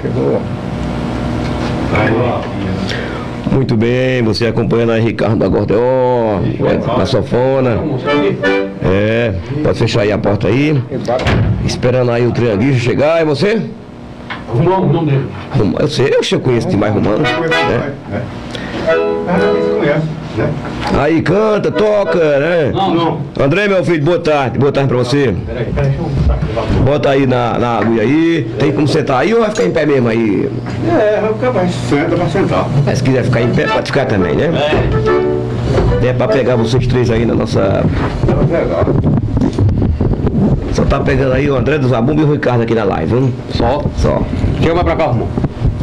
chegou. Muito bem, você acompanhando aí Ricardo da Gordeon, na sanfona. Pode fechar aí a porta aí. Esperando aí o trianguista chegar, e você? Romão dele. Eu sei, eu conheço demais Romano. Né? Aí canta, toca, né? Não. André, meu filho, boa tarde pra você. Peraí, deixa eu... Bota aí na agulha aí. Tem como sentar aí ou vai ficar em pé mesmo aí? Vai ficar mais senta pra sentar. Mas se quiser ficar em pé, pode ficar também, né? É pra pegar vocês três aí na nossa... Só tá pegando aí o André do Zabumba e o Ricardo aqui na live, viu? Só. Chega mais pra cá, irmão.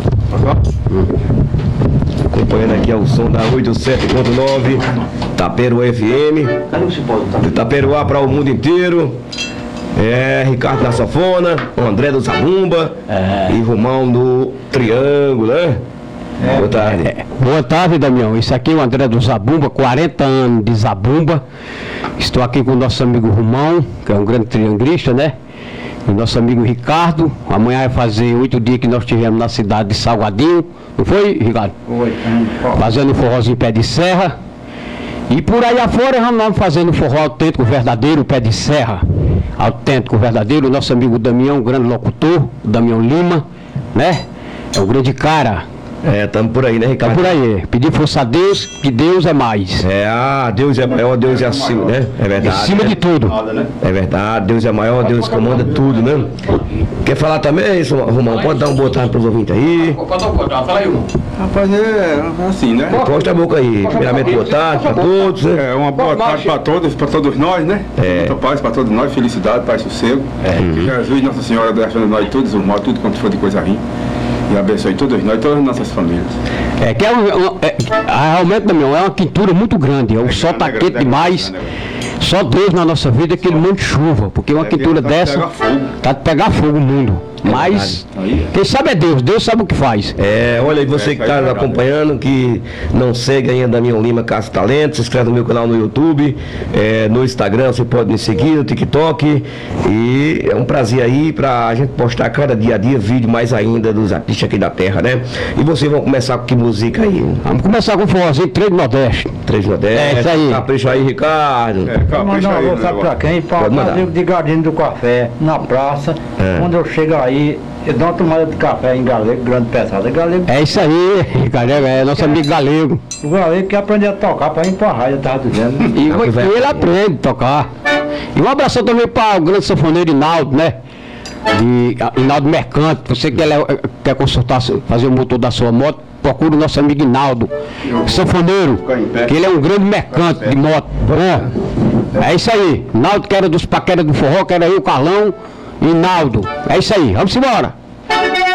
Acompanhando aqui ao som da 87.9 Taperoá FM. Cadê o cipó? De Taperoá para o mundo inteiro. Ricardo da sanfona, o André do Zabumba e Romão do Triângulo, né? Boa tarde. Boa tarde, Damião. Isso aqui é o André do Zabumba, 40 anos de Zabumba. Estou aqui com o nosso amigo Romão, que é um grande trianglista, né? E nosso amigo Ricardo. Amanhã vai fazer 8 dias que nós estivemos na cidade de Salgadinho. Não foi, Ricardo? Foi. Fazendo forrozinho pé de serra. E por aí afora vamos fazendo forró autêntico, verdadeiro, pé de serra. Autêntico, verdadeiro. O nosso amigo Damião, um grande locutor, Damião Lima, né? É um grande cara. Estamos por aí, né, Ricardo? Tá por aí. Pedir força a Deus, que Deus é mais. Deus é maior, Deus é acima, né? É verdade. Acima de tudo. É verdade, Deus é maior, Deus comanda tudo, né? Quer falar também isso, Romão? Pode dar um boa tarde para os ouvintes aí. Pode dar um contato, fala aí, irmão. Rapaz, é assim, né? Encosta a boca aí. Primeiramente, boa tarde para todos, né? Uma boa tarde para todos nós, né? Muita paz para todos nós, felicidade, paz e sossego. Que Jesus e Nossa Senhora deixem nós todos o mal, tudo quanto for de coisa ruim. E abençoe todos nós, todas as nossas famílias. Realmente, Damião, é uma quintura muito grande. O sol tá quente demais. Só Deus na nossa vida é aquele monte de chuva. Porque uma quintura dessa tá de pegar fogo o mundo. Mas quem sabe é Deus, Deus sabe o que faz. Olha aí, você que está nos acompanhando, que não segue ainda Damião Lima Caso Talento, se inscreve no meu canal no YouTube, no Instagram, você pode me seguir, no TikTok. E é um prazer aí pra gente postar cada dia a dia vídeo mais ainda dos artistas aqui da terra, né? E vocês vão começar com que música aí? Vamos começar com o forrozinho 3 do Nordeste. 3 do Nordeste. Isso aí. Capricha aí, Ricardo. Vou mandar um alô, sabe pra quem? Pra fazer de Galinho do Café, na praça. Quando eu chego aí, eu dou uma tomada de café em galego, grande pesado. Galego. É isso aí, Galego, é nosso amigo galego. O galego quer aprender a tocar pra ir pra rádio, eu tava dizendo. E ele aprende a tocar. E um abraço também para o grande sanfoneiro Inaldo, né? Inaldo Mercante. Você que quer consultar, fazer o motor da sua moto, procura o nosso amigo Inaldo, sanfoneiro, que ele é um grande mercante de moto. Bom, é isso aí. Inaldo, que era dos paqueras do forró, que era eu, Carlão, Inaldo. É isso aí, vamos embora.